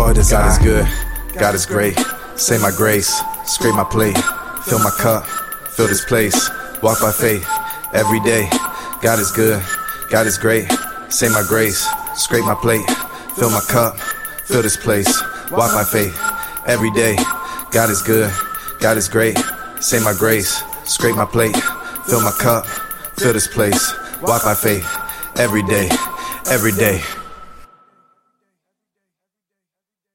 God is good, God is great. Say my grace, scrape my plate, fill my cup, fill this place. Walk by faith, every day. God is good, God is great. Say my grace, scrape my plate, fill my cup, fill this place. Walk by faith, every day. God is good, God is great. Say my grace, scrape my plate, fill my cup, fill this place. Walk by faith, every day, every day.